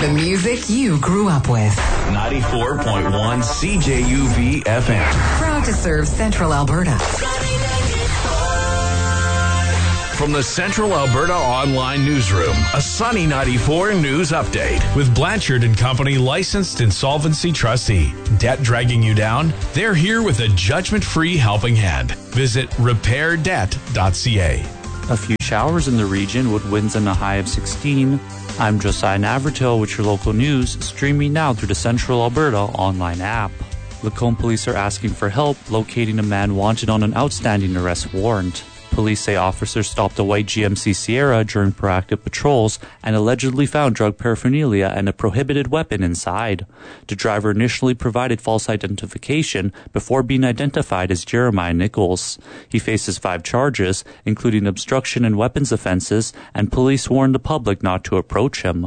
The music you grew up with. 94.1 CJUV FM. Proud to serve Central Alberta. From the Central Alberta Online Newsroom, a Sunny 94 news update. With Blanchard & Company licensed insolvency trustee. Debt dragging you down? They're here with a judgment-free helping hand. Visit repairdebt.ca. A few showers in the region with winds and a high of 16. I'm Josiah Navratil with your local news, streaming now through the Central Alberta online app. Lacombe police are asking for help locating a man wanted on an outstanding arrest warrant. Police say officers stopped a white GMC Sierra during proactive patrols and allegedly found drug paraphernalia and a prohibited weapon inside. The driver initially provided false identification before being identified as Jeremiah Nichols. He faces 5 charges, including obstruction and weapons offenses, and police warned the public not to approach him.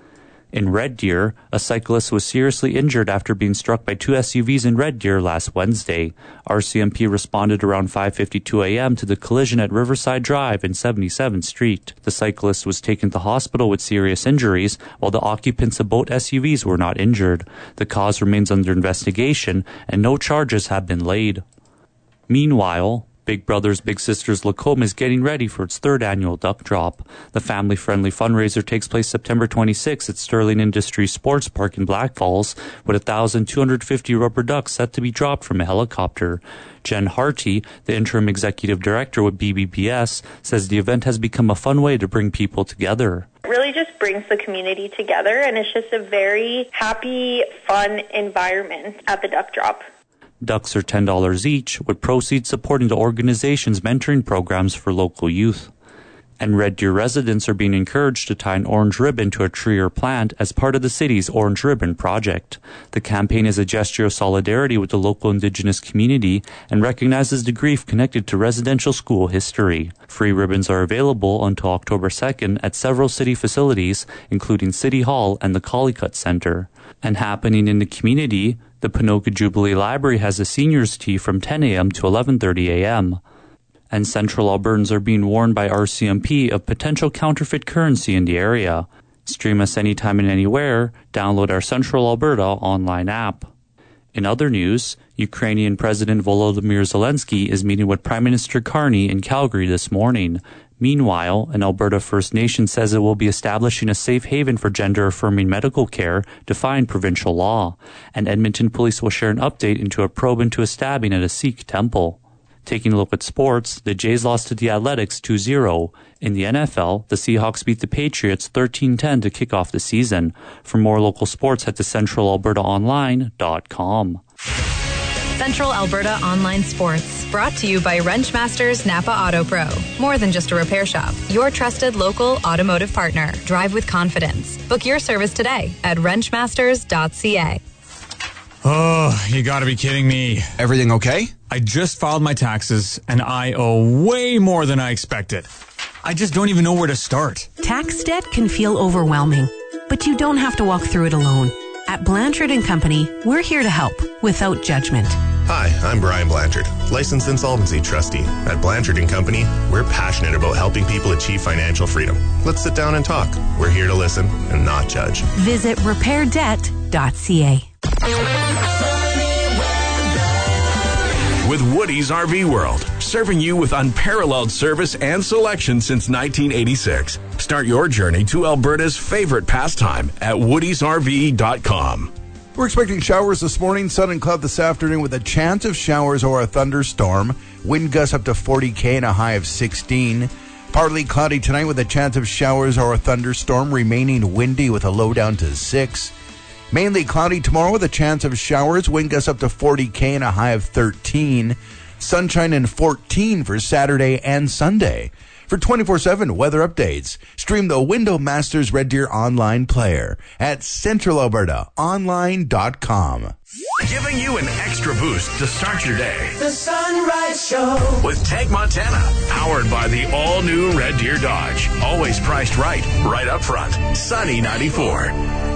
In Red Deer, a cyclist was seriously injured after being struck by 2 SUVs in Red Deer last Wednesday. RCMP responded around 5:52 a.m. to the collision at Riverside Drive and 77th Street. The cyclist was taken to hospital with serious injuries, while the occupants of both SUVs were not injured. The cause remains under investigation, and no charges have been laid. Meanwhile, Big Brothers Big Sisters Lacombe is getting ready for its 3rd annual Duck Drop. The family-friendly fundraiser takes place September 26 at Sterling Industries Sports Park in Black Falls, with 1,250 rubber ducks set to be dropped from a helicopter. Jen Harty, the interim executive director with BBBS, says the event has become a fun way to bring people together. It really just brings the community together, and it's just a very happy, fun environment at the Duck Drop. Ducks are $10 each, with proceeds supporting the organization's mentoring programs for local youth. And Red Deer residents are being encouraged to tie an orange ribbon to a tree or plant as part of the city's Orange Ribbon project. The campaign is a gesture of solidarity with the local Indigenous community and recognizes the grief connected to residential school history. Free ribbons are available until October 2nd at several city facilities, including City Hall and the Collicutt Center. And happening in the community, the Ponoka Jubilee Library has a seniors tea from 10 a.m. to 11:30 a.m. And Central Albertans are being warned by RCMP of potential counterfeit currency in the area. Stream us anytime and anywhere. Download our Central Alberta online app. In other news, Ukrainian President Volodymyr Zelensky is meeting with Prime Minister Carney in Calgary this morning. Meanwhile, an Alberta First Nation says it will be establishing a safe haven for gender-affirming medical care, defying provincial law. And Edmonton police will share an update into a probe into a stabbing at a Sikh temple. Taking a look at sports, the Jays lost to the Athletics 2-0. In the NFL, the Seahawks beat the Patriots 13-10 to kick off the season. For more local sports, head to centralalbertaonline.com. Central Alberta Online Sports, brought to you by Wrenchmasters Napa Auto Pro. More than just a repair shop, your trusted local automotive partner. Drive with confidence. Book your service today at wrenchmasters.ca. Oh, you gotta be kidding me. Everything okay? I just filed my taxes, and I owe way more than I expected. I just don't even know where to start. Tax debt can feel overwhelming, but you don't have to walk through it alone. At Blanchard & Company, we're here to help without judgment. Hi, I'm Brian Blanchard, licensed insolvency trustee. At Blanchard & Company, we're passionate about helping people achieve financial freedom. Let's sit down and talk. We're here to listen and not judge. Visit repairdebt.ca. With Woody's RV World, serving you with unparalleled service and selection since 1986. Start your journey to Alberta's favorite pastime at woodysrv.com. We're expecting showers this morning, sun and cloud this afternoon with a chance of showers or a thunderstorm. Wind gusts up to 40 km and a high of 16. Partly cloudy tonight with a chance of showers or a thunderstorm, remaining windy with a low down to 6. Mainly cloudy tomorrow with a chance of showers, wind gusts up to 40 km and a high of 13. Sunshine and 14 for Saturday and Sunday. For 24/7 weather updates, stream the Window Masters Red Deer online player at centralalbertaonline.com. Giving you an extra boost to start your day. The Sunrise Show with Tank Montana, powered by the all-new Red Deer Dodge. Always priced right up front. Sunny 94.